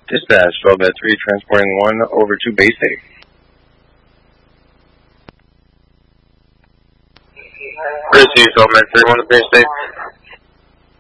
Dispatch 12 at 3, transporting 1 over to Bay State. Receive 12 at 3, 1 to Bay State.